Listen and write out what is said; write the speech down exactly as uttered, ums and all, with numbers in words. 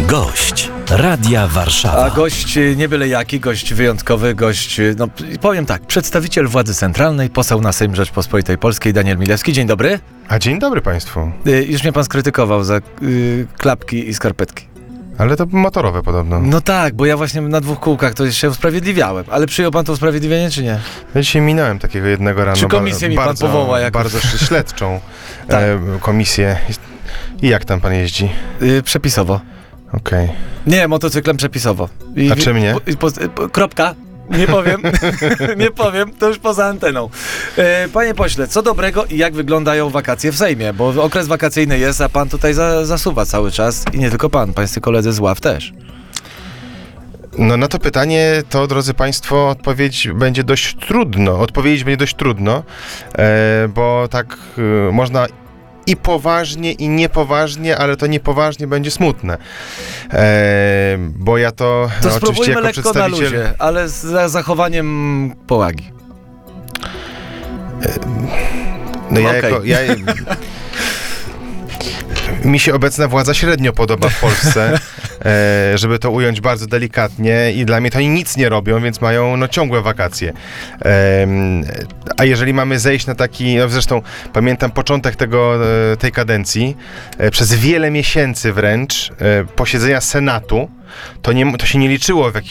Gość Radia Warszawa. A gość nie byle jaki, gość wyjątkowy, gość, no powiem tak, przedstawiciel władzy centralnej, poseł na Sejm Rzeczpospolitej Polskiej, Daniel Milewski. Dzień dobry. A dzień dobry państwu. Y, już mnie pan skrytykował za y, klapki i skarpetki. Ale to motorowe podobno. No tak, bo ja właśnie na dwóch kółkach to się usprawiedliwiałem. Ale przyjął pan to usprawiedliwienie, czy nie? Ja dzisiaj minąłem takiego jednego rano. Czy komisję mi pan bardzo, powoła jako- Bardzo śledczą Tak. e, komisję. I jak tam pan jeździ? Y, przepisowo. Okej. Nie, motocyklem przepisowo. I, A czym nie? Po, po, po, kropka. Nie powiem, nie powiem, to już poza anteną. E, panie pośle, co dobrego i jak wyglądają wakacje w Sejmie? Bo okres wakacyjny jest, a pan tutaj za, zasuwa cały czas i nie tylko pan, pańscy koledzy z ław też. No na to pytanie to, drodzy państwo, odpowiedź będzie dość trudno. Odpowiedzieć będzie dość trudno, e, bo tak e, można i poważnie, i niepoważnie, ale to niepoważnie będzie smutne. E, bo ja to, To no, oczywiście spróbujmy jako lekko na przedstawiciel... luzie, ale z za zachowaniem powagi. No ja Okej. jako... Ja, mi się obecna władza średnio podoba w Polsce, e, żeby to ująć bardzo delikatnie, i dla mnie to oni nic nie robią, więc mają no, ciągłe wakacje. E, a jeżeli mamy zejść na taki, no zresztą pamiętam początek tego, e, tej kadencji, e, przez wiele miesięcy wręcz e, posiedzenia Senatu, to, nie, to się nie liczyło w jakichś